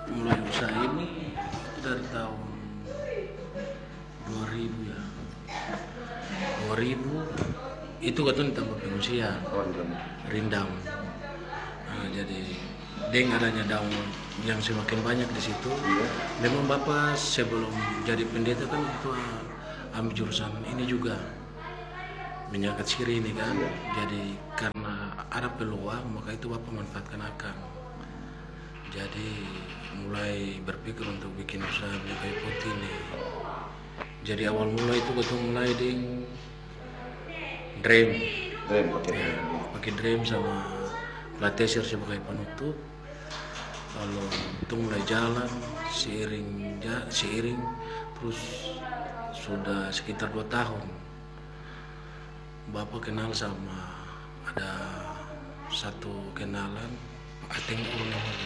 mulai usaha ini dari tahun 2000 ya. 2000 itu katanya di tempat pengungsian Rindam. Nah, jadi dengan adanya daun yang semakin banyak di situ, memang Bapak sebelum jadi pendeta kan itu ambil jurusan ini juga minyak siri ini kan. Jadi karena ada peluang maka itu Bapak manfaatkan akan. Jadi mulai berpikir untuk bikin usaha minyak kayu putih ini. Jadi awal mula itu betul mulai di drem pakai drem sama plateser sebagai penutup. Lalu itu mulai jalan seiring terus sudah sekitar 2 tahun Bapak kenal sama ada satu kenalan Pak Ateng Uru namanya.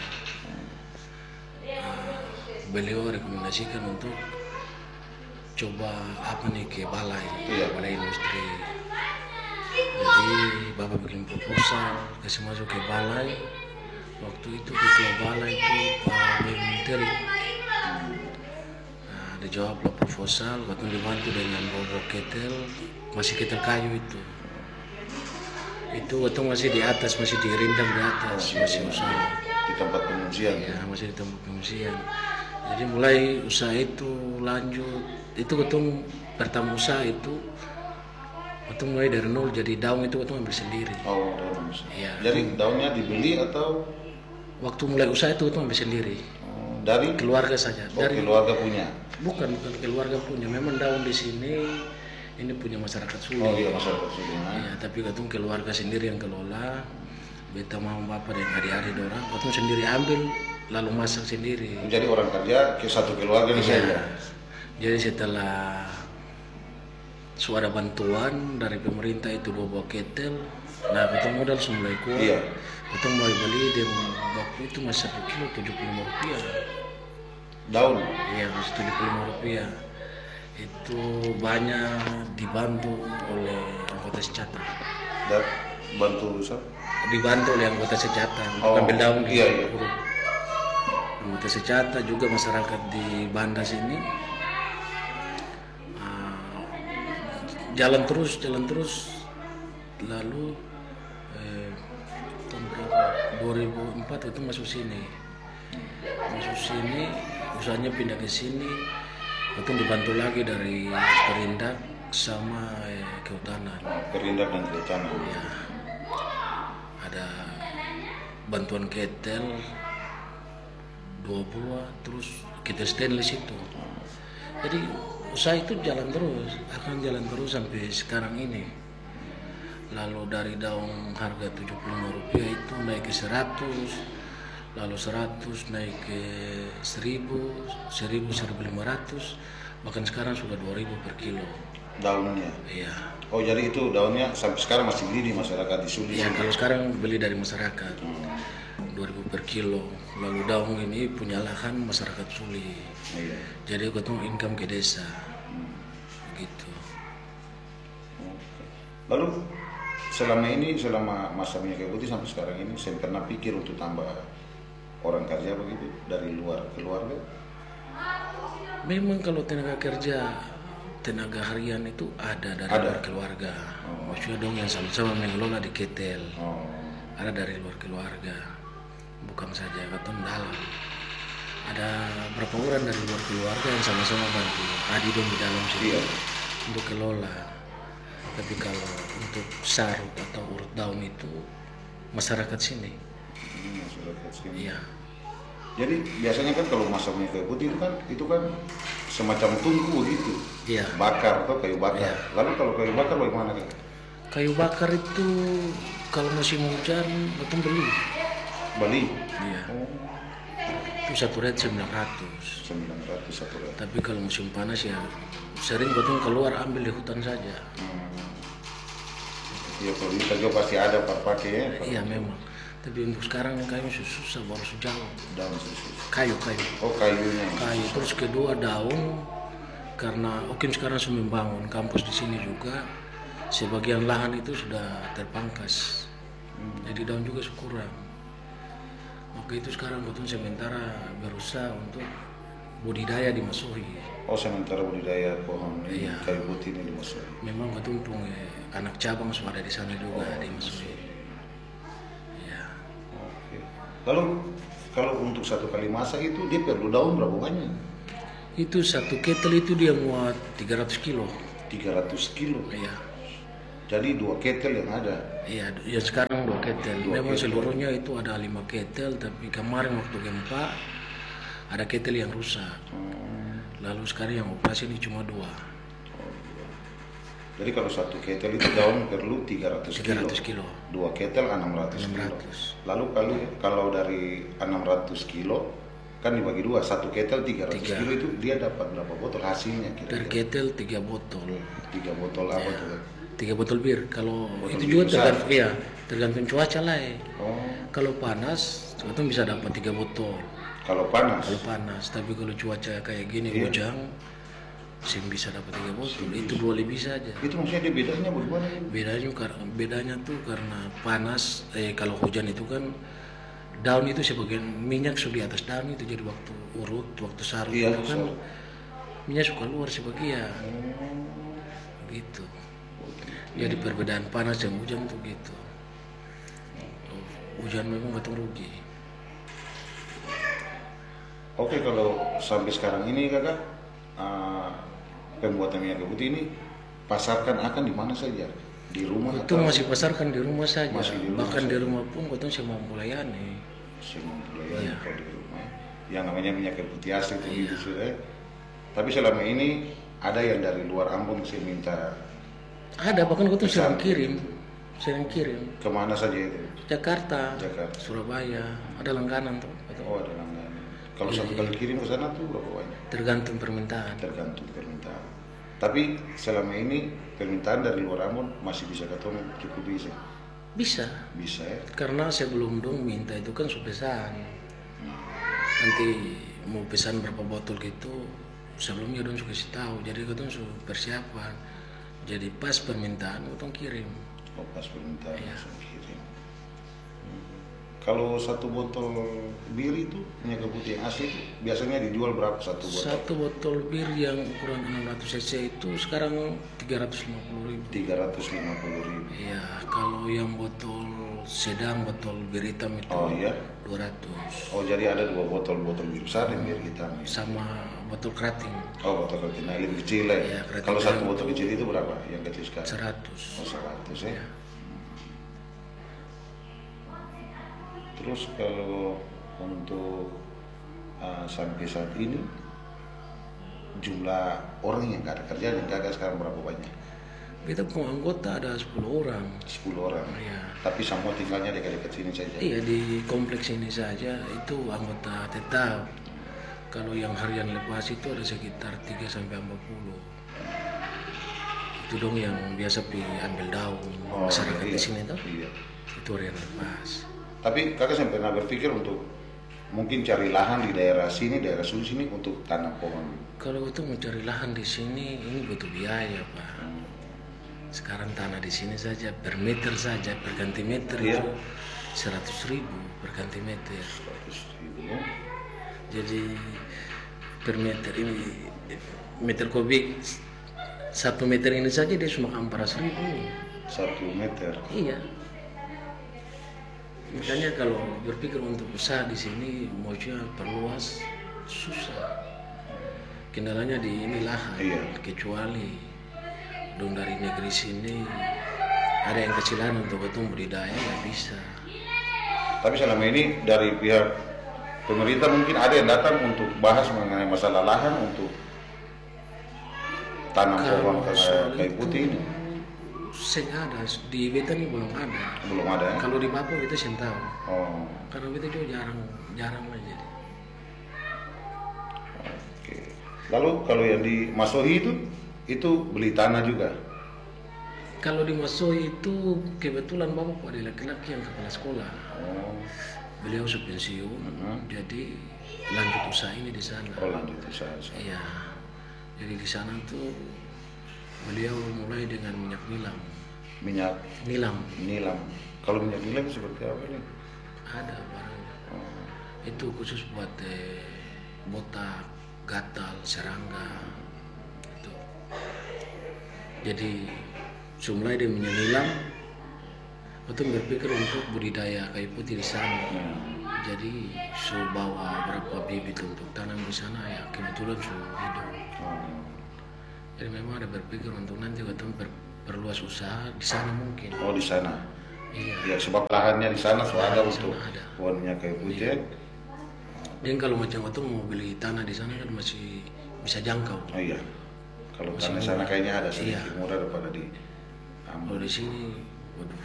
Beliau rekomendasikan untuk coba apa nih ke balai industri. Jadi Bapak bikin proposal kasih masuk ke balai. Waktu itu ketua balai itu Pak Menteri. Nah, dijawablah proposal, waktu dibantu dengan bobok ketel, masih ketel kayu itu. Itu waktu masih di atas, masih dirindam di atas, masih usaha di tempat pengungsian. Ya, masih di tempat pengungsian. Jadi mulai usaha itu lanjut. Itu waktu pertama usaha itu waktu mulai dari nol, jadi daun itu waktu ambil sendiri. Oh, daun. Ya. Jadi daunnya dibeli atau waktu mulai usaha itu waktu ambil sendiri. Dari keluarga saja. Dari keluarga punya. Bukan keluarga punya. Memang daun di sini ini punya masyarakat Suli. Oh iya, masyarakat Suli. Ya, tapi katong keluarga sendiri yang kelola. Beta mama bapak dan adik-adik orang, katong sendiri ambil lalu masak sendiri. Jadi orang kerja ke satu keluarga ini saja. Jadi setelah suara bantuan dari pemerintah itu bawa ketel, nah kita modal mulai kuat. Iya. Kita mulai beli dan waktu itu masih 1 kilo 75 rupiah. Daun? Iya, masih 75 rupiah. Itu banyak dibantu oleh anggota Secata. Dan bantu usaha? Dibantu oleh anggota Secata, ambil daun. Iya. Anggota Secata juga masyarakat di Banda sini. Jalan terus lalu tahun 2004 itu masuk sini usahanya pindah ke sini, itu dibantu lagi dari Perindak sama Kehutanan. Perindak dan Kehutanan. Ya, ada bantuan ketel 2 buah, terus ketel stainless itu. Jadi usaha itu akan jalan terus sampai sekarang ini. Lalu dari daun harga 75 rupiah itu naik ke 100, lalu 100 naik ke 1000, 1500, bahkan sekarang sudah 2000 per kilo. Daunnya? Iya. Oh, jadi itu daunnya sampai sekarang masih beli di masyarakat di Suli? Iya, kalau sekarang beli dari masyarakat. 2000 per kilo. Lalu daun ini punya lahan masyarakat Suli. Iya. Jadi ketemu income ke desa. Gitu. Lalu selama masa minyak kayu putih sampai sekarang ini, saya pernah pikir untuk tambah orang kerja begitu dari luar keluarga? Memang kalau tenaga kerja, tenaga harian itu ada dari luar keluarga. Maksudnya dong yang sama-sama mengelola di ketel. Ada dari luar keluarga. Bukan saja katong dalam. Ada berapa orang dari luar keluarga yang sama-sama bantu Adi dong di dalam sini untuk kelola. Tapi kalau untuk sarut atau urut daun itu masyarakat sini. Masyarakat sini. Iya. Jadi biasanya kan kalau masak minyak kayu putih itu kan semacam tungku begitu. Iya. Bakar atau kayu bakar. Iya. Lalu kalau kayu bakar bagaimana kan? Kayu bakar itu kalau musim hujan betul beli. Iya. Itu 1 red 900 satu red. Tapi kalau musim panas ya sering betul keluar ambil di hutan saja. Ya kalau di Tanjung pasti ada pakai ya. Iya memang. Tapi untuk sekarang kayu susah, baru sejauh. Daun susu. Kayu. Oh, kayunya. Kayu. Terus kedua daun, karena Okim sekarang sudah membangun kampus di sini juga. Sebagian lahan itu sudah terpangkas. Jadi daun juga kurang. Maka itu sekarang betul sementara berusaha untuk budidaya di Masohi. Oh, sementara budidaya pohon ini, Iya. kayu putih ini di Masohi. Memang betul anak cabang sudah ada di sana juga di Masohi. Iya. Oke. Lalu kalau untuk satu kali masak itu dia perlu daun berapa banyak? Itu satu ketel itu dia muat 300 kilo. 300 kilo. Iya. Jadi 2 ketel yang ada. Iya, ya sekarang 2 ketel. Dua Memang ketel. seluruhnya itu ada 5 ketel, tapi kemarin waktu gempa ada ketel yang rusak. Lalu sekarang yang operasi ini cuma 2. Jadi kalau satu ketel itu daun perlu 300 kilo. 300 kilo. 2 ketel 600 kilo. 600. Lalu kalau dari 600 kilo kan dibagi 2, satu ketel 300 Tiga. kilo itu dia dapat berapa botol hasilnya Per kira-kira? ketel 3 botol. 3 botol apa tuh? 3 botol bir. Kalau Botol itu bir juga besar. tergantung cuaca lah. Oh, Kalau panas, itu bisa dapat 3 botol. kalau panas. Kalau panas, tapi kalau cuaca kayak gini Iya. hujan, sih bisa dapat 3 botol. Itu 2 lebih saja. Itu maksudnya dia bedanya bagaimana? Bedanya tuh karena panas, kalau hujan itu kan daun itu sebagian minyak sudah di atas daun itu, jadi waktu urut, waktu sarut Iya, itu kan sarut. minyak suka keluar sebagian, gitu. Jadi perbedaan panas dan hujan tuh gitu. Hujan memang betul rugi. Oke, kalau sampai sekarang ini kakak pembuatan minyak kayu putih ini pasarkan akan di mana saja? Di rumah Itu atau masih pasarkan di rumah saja. Masih di rumah Bahkan saja. di rumah pun betul saya mampu layani. semua Iya. kalau di rumah? Yang namanya minyak kayu putih asli itu Iya. gitu sudah. Tapi selama ini ada yang dari luar Ambon saya minta Ada, bahkan betul Pesan. sering kirim. kemana saja itu? Jakarta, Jakarta. Surabaya, ada langganan tuh. Betul. Oh, ada langganan. Kalau Iya, satu kali kirim ke sana tuh berapa banyak? Tergantung permintaan. Tergantung permintaan. Tapi selama ini permintaan dari luar Ambon masih bisa ketemu, cukup bisa. Bisa, Bisa ya. karena sebelum dong minta itu kan sudah pesan. Nanti mau pesan berapa botol gitu, sebelumnya dong sudah kasih tahu. Jadi kita sudah persiapan. Jadi pas permintaan kita kirim. Oh, pas permintaan Iya. langsung kirim. Kalau satu botol bir itu minyak kayu putih yang asli itu biasanya dijual berapa satu botol? Satu botol bir yang ukuran 600 cc itu sekarang 350.000. 350.000. Iya, kalau yang botol sedang, botol bir hitam itu Oh iya. 200. Oh, jadi ada 2 botol bir besar dan bir hitam. Ya? Sama botol kerating Oh, botol kecil. Nah, lebih kecil ya. Iya, kerating Kalau satu kayu botol kecil itu berapa? Yang kecil sekali. 100. Oh, 100 ya. Iya. Terus kalau untuk sampai saat ini jumlah orang yang nggak ada kerja dan gagal sekarang berapa banyak? Kita punya anggota ada 10 orang. 10 orang. Iya. Tapi semua tinggalnya dekat-dekat sini saja. Iya, di kompleks ini saja itu anggota tetap. Kalau yang harian lepas itu ada sekitar 3 sampai 40. Itu dong yang biasa ambil daun masyarakat iya. di sini tuh. Iya. Itu harian lepas. Tapi kakak sampai pernah berpikir untuk mungkin cari lahan di daerah sini, daerah sini untuk tanam pohon. Kalau itu mau cari lahan di sini ini butuh biaya, Pak. Sekarang tanah di sini saja per meter saja, per ganti meter Iya. itu 100.000 per ganti meter. 100.000 ya. Jadi per meter ini meter kubik 1 meter ini saja dia cuma 400.000. 1 meter. Iya. Makanya kalau berpikir untuk usaha di sini maunya perluas susah. Kendalanya di ini lahan. Iya. Kecuali dong dari negeri sini ada yang kecilan untuk ketemu budidaya nggak bisa. Tapi selama ini dari pihak pemerintah mungkin ada yang datang untuk bahas mengenai masalah lahan untuk tanam pohon soal kayu itu, putih ini. saya ada di beta ini belum ada. Belum ada ya? Kalau di Papua kita sih tahu. Oh, Karena beta juga jarang aja. oke. Lalu kalau yang di Masohi itu beli tanah juga. Kalau di Masoi itu kebetulan bapak ada laki-laki yang kepala sekolah. Oh, Beliau sudah pensiun, jadi lanjut usaha ini di sana. oh lanjut usaha. Iya. Jadi di sana tuh beliau mulai dengan minyak nilam. Minyak Nilam nilam. Kalau minyak nilam seperti apa nih? ada barangnya. Oh, Itu khusus buat botak, gatal, serangga. Itu. Jadi mulai dia menyenilang, betul berpikir untuk budidaya kayu putih di sana. Jadi bawa berapa bibit untuk tanam di sana, ya kebetulan hidup. Jadi memang ada berpikir untuk nanti betul perluas usaha di sana mungkin. Oh, di sana. Iya. Ya, sebab lahannya di sana sudah ada untuk pohon minyak kayu putih. Iya. Dan kalau macam itu mau beli tanah di sana kan masih bisa jangkau. Oh iya. Kalau tanah sana kayaknya ada sedikit murah daripada di Ambon. Kalau di sini, waduh.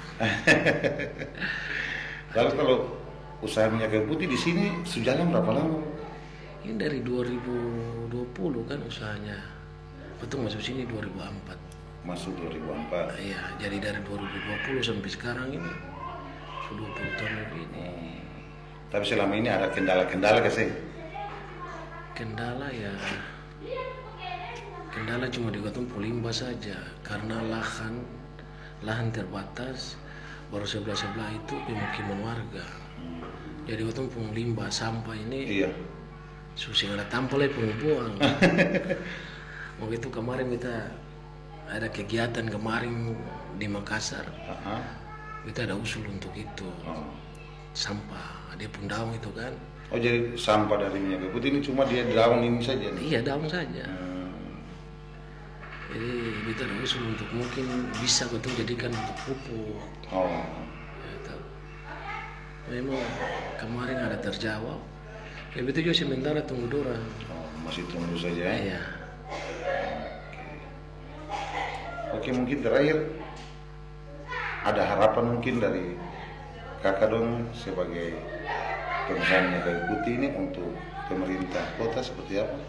Lalu kalau usaha minyak kayu putih di sini sujalan berapa lama? Ini dari 2020 kan usahanya. Betul masuk sini 2004. Masuk 2004. Iya, jadi dari 2020 sampai sekarang ini sudah 20 tahun lebih ini. Tapi selama ini ada kendala-kendala gak sih? Kendala cuma di Gotong Pulimba saja, karena lahan terbatas, baru sebelah itu pemukiman warga. Jadi Gotong Pulimba sampah ini susah ada tampil buang. Waktu itu kemarin kita ada kegiatan kemarin di Makassar, kita ada usul untuk itu. Sampah, dia pun daun itu kan. Oh, jadi sampah dari minyak kayu putih ini cuma dia daun ini saja? Iya, daun saja. Jadi kita ada usul untuk mungkin bisa betul jadikan untuk pupuk. Gitu. Memang kemarin ada terjawab. Ya betul juga sementara tunggu dorang. Masih tunggu saja. Iya. Oke, mungkin terakhir ada harapan mungkin dari kakak dong sebagai pengusaha minyak kayu putih ini untuk pemerintah kota seperti apa?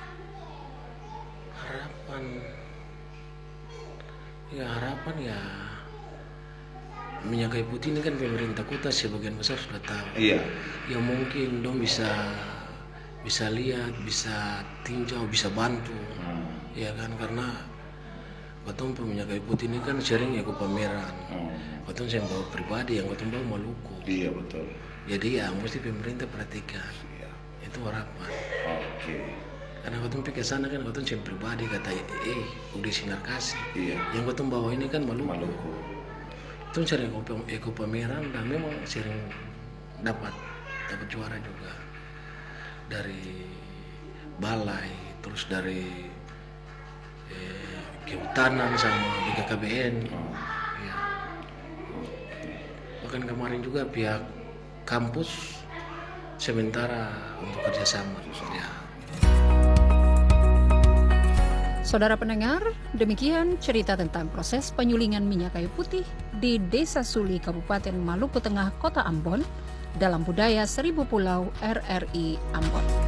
Harapan ya minyak kayu putih ini kan pemerintah kota sebagian besar sudah tahu. Iya. Ya mungkin dong bisa lihat, bisa tinjau, bisa bantu. Ya kan, karena Gotong minyak kayu putih ini kan sering ikut pameran. Gotong saya bawa pribadi, yang Gotong bawa Maluku. Iya, betul. Jadi ya mesti pemerintah perhatikan. Itu harapan. Oke. Karena Gotong pikir sana kan Gotong saya pribadi kata udah sinar kasih. Iya. Yang Gotong bawa ini kan Maluku. Itu sering ikut pameran dan memang sering dapat juara juga dari balai, terus dari kehutanan sama BKKBN. Ya. Bahkan kemarin juga pihak kampus sementara untuk kerjasama. Ya. Saudara pendengar, demikian cerita tentang proses penyulingan minyak kayu putih di Desa Suli, Kabupaten Maluku Tengah, Kota Ambon dalam budaya Seribu Pulau RRI Ambon.